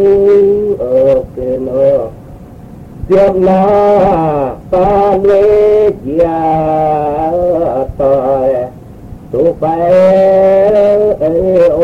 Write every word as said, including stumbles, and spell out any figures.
ở cái nó tiếp na ta lê chia tội tụ phải